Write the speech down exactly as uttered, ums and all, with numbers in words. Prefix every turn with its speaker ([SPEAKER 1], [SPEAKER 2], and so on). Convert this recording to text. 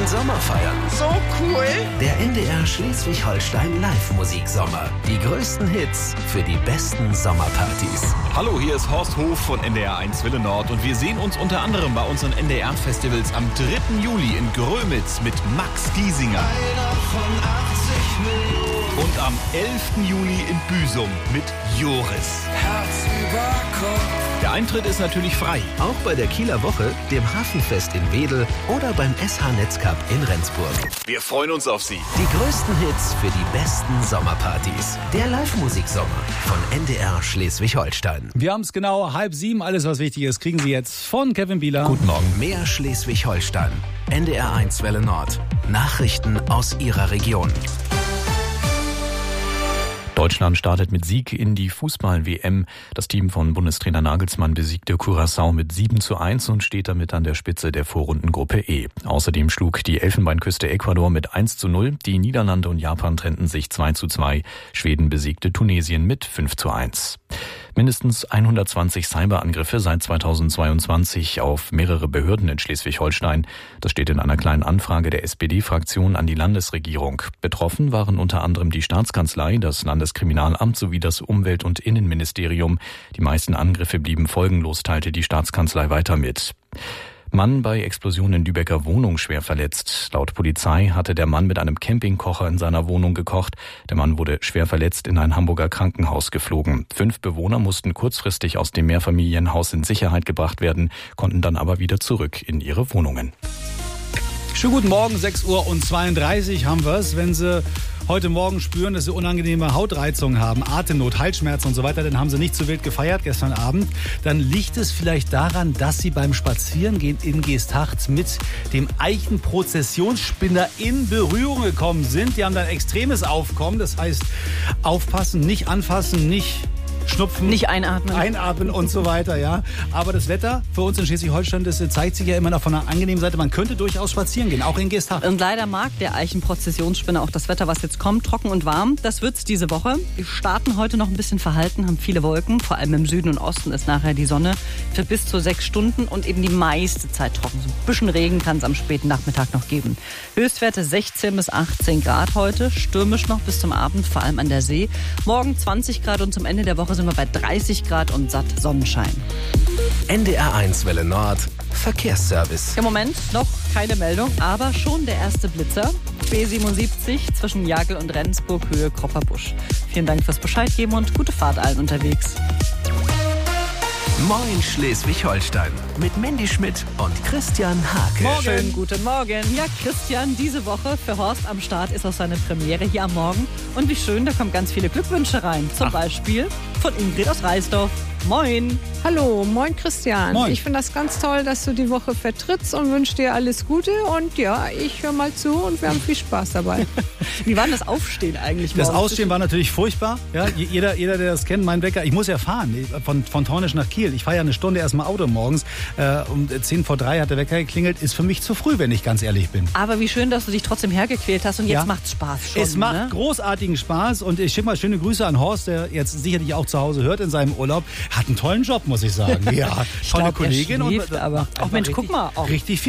[SPEAKER 1] den Sommer feiern.
[SPEAKER 2] So cool.
[SPEAKER 1] Der N D R Schleswig-Holstein Live-Musiksommer. Die größten Hits für die besten Sommerpartys.
[SPEAKER 3] Hallo, hier ist Horst Hof von N D R eins Welle Nord und wir sehen uns unter anderem bei unseren N D R-Festivals am dritten Juli in Grömitz mit Max Giesinger.
[SPEAKER 4] Einer von achtzig Millionen.
[SPEAKER 3] Und am elften Juli in Büsum mit Joris.
[SPEAKER 4] Herz über Kopf.
[SPEAKER 3] Der Eintritt ist natürlich frei.
[SPEAKER 1] Auch bei der Kieler Woche, dem Hafenfest in Wedel oder beim S H-Netzcup in Rendsburg.
[SPEAKER 3] Wir freuen uns auf Sie.
[SPEAKER 1] Die größten Hits für die besten Sommerpartys. Der Live-Musiksommer von N D R Schleswig-Holstein.
[SPEAKER 5] Wir haben es genau halb sieben. Alles, was wichtig ist, kriegen Sie jetzt von Kevin Bieler.
[SPEAKER 1] Guten Morgen. Mehr Schleswig-Holstein. N D R eins Welle Nord. Nachrichten aus Ihrer Region.
[SPEAKER 6] Deutschland startet mit Sieg in die Fußball-W M. Das Team von Bundestrainer Nagelsmann besiegte Curaçao mit sieben zu eins und steht damit an der Spitze der Vorrundengruppe E. Außerdem schlug die Elfenbeinküste Ecuador mit eins zu null. Die Niederlande und Japan trennten sich zwei zu zwei. Schweden besiegte Tunesien mit fünf zu eins. Mindestens hundertzwanzig Cyberangriffe seit zweitausendzweiundzwanzig auf mehrere Behörden in Schleswig-Holstein. Das steht in einer kleinen Anfrage der S P D-Fraktion an die Landesregierung. Betroffen waren unter anderem die Staatskanzlei, das Landeskriminalamt sowie das Umwelt- und Innenministerium. Die meisten Angriffe blieben folgenlos, teilte die Staatskanzlei weiter mit. Mann bei Explosion in Lübecker Wohnung schwer verletzt. Laut Polizei hatte der Mann mit einem Campingkocher in seiner Wohnung gekocht. Der Mann wurde schwer verletzt in ein Hamburger Krankenhaus geflogen. Fünf Bewohner mussten kurzfristig aus dem Mehrfamilienhaus in Sicherheit gebracht werden, konnten dann aber wieder zurück in ihre Wohnungen.
[SPEAKER 5] Schönen guten Morgen, sechs Uhr zweiunddreißig haben wir es. Wenn Sie heute Morgen spüren, dass Sie unangenehme Hautreizungen haben, Atemnot, Halsschmerzen und so weiter, dann haben Sie nicht zu wild gefeiert gestern Abend. Dann liegt es vielleicht daran, dass Sie beim Spazierengehen in Geesthacht mit dem Eichenprozessionsspinner in Berührung gekommen sind. Die haben dann extremes Aufkommen, das heißt aufpassen, nicht anfassen, nicht schnupfen.
[SPEAKER 7] Nicht einatmen.
[SPEAKER 5] Einatmen und so weiter, ja. Aber das Wetter für uns in Schleswig-Holstein, das zeigt sich ja immer noch von einer angenehmen Seite. Man könnte durchaus spazieren gehen, auch in Geesthacht.
[SPEAKER 7] Und leider mag der Eichenprozessionsspinner auch das Wetter, was jetzt kommt, trocken und warm. Das wird's diese Woche. Wir starten heute noch ein bisschen verhalten, haben viele Wolken. Vor allem im Süden und Osten ist nachher die Sonne für bis zu sechs Stunden und eben die meiste Zeit trocken. So ein bisschen Regen kann es am späten Nachmittag noch geben. Höchstwerte sechzehn bis achtzehn Grad heute. Stürmisch noch bis zum Abend, vor allem an der See. Morgen zwanzig Grad und zum Ende der Woche sind wir bei dreißig Grad und satt Sonnenschein.
[SPEAKER 1] N D R eins Welle Nord. Verkehrsservice.
[SPEAKER 7] Im Moment noch keine Meldung, aber schon der erste Blitzer. B siebenundsiebzig zwischen Jagel und Rendsburg, Höhe Kropperbusch. Vielen Dank fürs Bescheid geben und gute Fahrt allen unterwegs.
[SPEAKER 1] Moin Schleswig-Holstein mit Mandy Schmidt und Christian Hake.
[SPEAKER 7] Morgen. Schönen guten Morgen. Ja, Christian, diese Woche für Horst am Start ist auch seine Premiere hier am Morgen. Und wie schön, da kommen ganz viele Glückwünsche rein. Zum Ach. Beispiel von Ingrid aus Reisdorf. Moin.
[SPEAKER 8] Hallo, moin Christian.
[SPEAKER 5] Moin.
[SPEAKER 8] Ich finde das ganz toll, dass du die Woche vertrittst und wünsche dir alles Gute. Und ja, ich höre mal zu und wir haben viel Spaß dabei.
[SPEAKER 7] Wie war denn das Aufstehen eigentlich
[SPEAKER 5] Das
[SPEAKER 7] morgens?
[SPEAKER 5] Ausstehen war natürlich furchtbar. Ja, jeder, jeder, der das kennt, mein Wecker, ich muss ja fahren, von, von Tornisch nach Kiel. Ich fahre ja eine Stunde erstmal Auto morgens. Äh, um zehn vor drei hat der Wecker geklingelt. Ist für mich zu früh, wenn ich ganz ehrlich bin.
[SPEAKER 7] Aber wie schön, dass du dich trotzdem hergequält hast und jetzt
[SPEAKER 5] Ja.
[SPEAKER 7] macht's Spaß schon.
[SPEAKER 5] Es macht
[SPEAKER 7] ne?
[SPEAKER 5] großartigen Spaß und ich schicke mal schöne Grüße an Horst, der jetzt sicherlich auch zu Hause hört in seinem Urlaub. Hat einen tollen Job, muss ich sagen. Ja,
[SPEAKER 7] Ich
[SPEAKER 5] tolle
[SPEAKER 7] glaub, er
[SPEAKER 5] Kollegin.
[SPEAKER 7] schläft,
[SPEAKER 5] und
[SPEAKER 7] aber auch Mensch, guck mal. Auch
[SPEAKER 5] richtig viel.